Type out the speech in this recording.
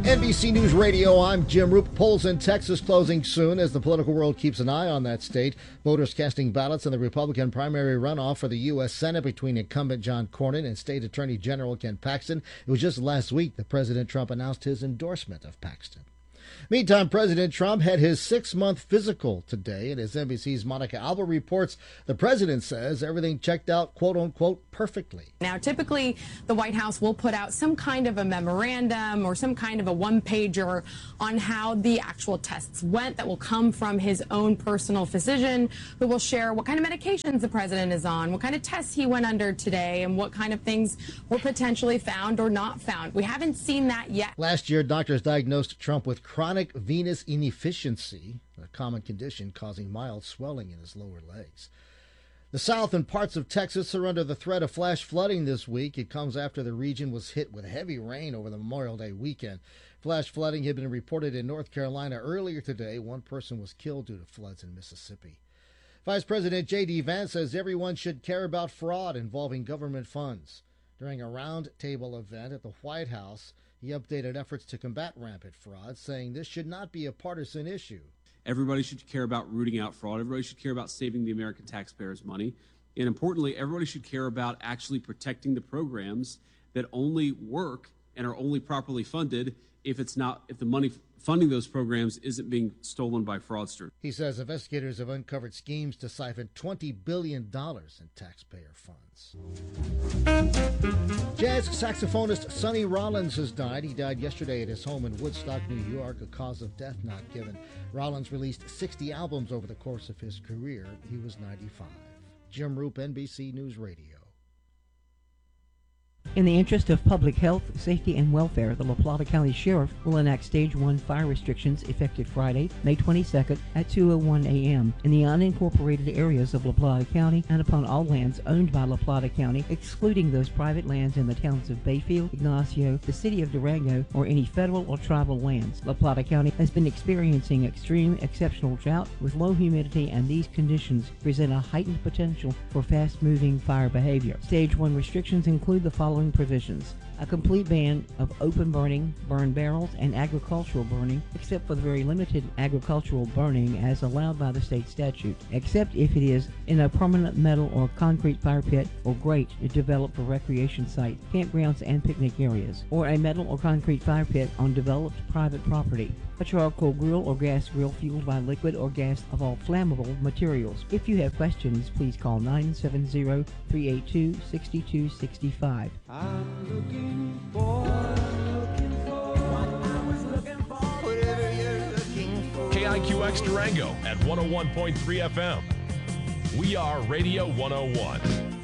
NBC News Radio, I'm Jim Roop. Polls in Texas closing soon as the political world keeps an eye on that state. Voters casting ballots in the Republican primary runoff for the U.S. Senate between incumbent John Cornyn and State Attorney General Ken Paxton. It was just last week that President Trump announced his endorsement of Paxton. Meantime, President Trump had his 6-month physical today, and as NBC's Monica Alba reports, the president says everything checked out, quote-unquote, perfectly. Now, typically, the White House will put out some kind of a memorandum or some kind of a one-pager on how the actual tests went that will come from his own personal physician, who will share what kind of medications the president is on, what kind of tests he went under today, and what kind of things were potentially found or not found. We haven't seen that yet. Last year, doctors diagnosed Trump with chronic venous inefficiency, a common condition causing mild swelling in his lower legs. The South and parts of Texas are under the threat of flash flooding this week. It comes after the region was hit with heavy rain over the Memorial Day weekend. Flash flooding had been reported in North Carolina earlier today. One person was killed due to floods in Mississippi. Vice President J.D. Vance says everyone should care about fraud involving government funds. During a roundtable event at the White House, he updated efforts to combat rampant fraud, saying this should not be a partisan issue. Everybody should care about rooting out fraud. Everybody should care about saving the American taxpayers' money. And importantly, everybody should care about actually protecting the programs that only work and are only properly funded if the money funding those programs isn't being stolen by fraudsters. He says investigators have uncovered schemes to siphon $20 billion in taxpayer funds. Jazz saxophonist Sonny Rollins has died. He died yesterday at his home in Woodstock, New York, a cause of death not given. Rollins released 60 albums over the course of his career. He was 95. Jim Roop, NBC News Radio. In the interest of public health, safety, and welfare, the La Plata County Sheriff will enact Stage 1 fire restrictions effective Friday, May 22nd at 2:01 a.m. in the unincorporated areas of La Plata County and upon all lands owned by La Plata County, excluding those private lands in the towns of Bayfield, Ignacio, the city of Durango, or any federal or tribal lands. La Plata County has been experiencing extreme exceptional drought with low humidity, and these conditions present a heightened potential for fast-moving fire behavior. Stage 1 restrictions include the following provisions: a complete ban of open burning, burn barrels, and agricultural burning, except for the very limited agricultural burning as allowed by the state statute, except if it is in a permanent metal or concrete fire pit or grate developed for recreation site, campgrounds, and picnic areas, or a metal or concrete fire pit on developed private property, a charcoal grill or gas grill fueled by liquid or gas of all flammable materials. If you have questions, please call 970-382-6265. I'm looking for what I was looking for, whatever you're looking for. KIQX Durango at 101.3 FM. We are Radio 101.